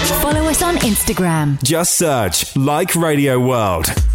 Follow us on Instagram. Just search Like Radio World.